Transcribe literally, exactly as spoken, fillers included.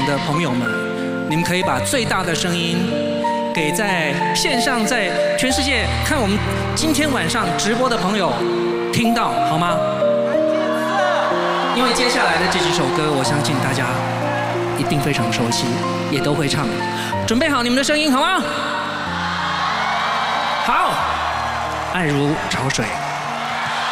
的朋友们，你们可以把最大的声音给在线上、在全世界看我们今天晚上直播的朋友听到，好吗？因为接下来的这几首歌，我相信大家一定非常熟悉，也都会唱。准备好你们的声音，好吗？好，爱如潮水。